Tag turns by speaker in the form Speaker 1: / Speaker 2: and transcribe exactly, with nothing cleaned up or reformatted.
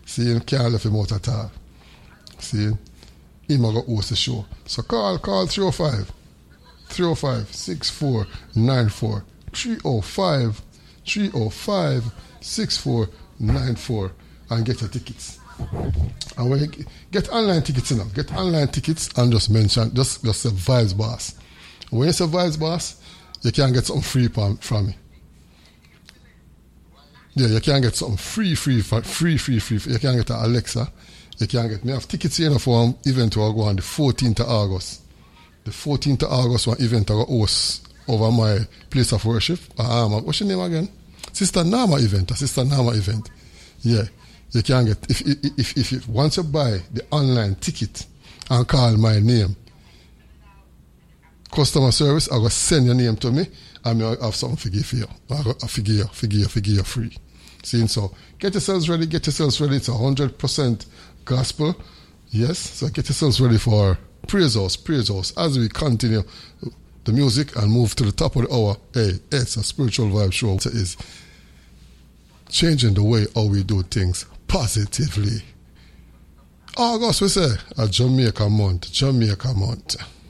Speaker 1: See, him can't let him out at all. See, him going to host the show. So call, call three oh five, three oh five, six four nine four. three oh five, three oh five, six four nine four and get your tickets. And when you get online tickets, you know, get online tickets and just mention, just, just say Vibes Boss. When you say Vibes Boss, you can get something free from, from me. Yeah, you can get something free, free, free, free, free. You can get an Alexa. You can get, me have tickets here for an event will go on the fourteenth of August. The fourteenth of August, one event I will host over my place of worship. Um, what's your name again? Sister Nama event, a Sister Nama event. Yeah, you can get, if, if, if, if you, once you buy the online ticket and call my name, customer service, I will send your name to me and I have something to give you. I will give you, give you, give you free. See, so get yourselves ready, get yourselves ready. It's a hundred percent gospel. Yes, so get yourselves ready for Praise House, Praise House. As we continue the music and move to the top of the hour, hey, it's a spiritual vibe show. It is changing the way how we do things positively. August, we say, a Jamaica month, Jamaica month.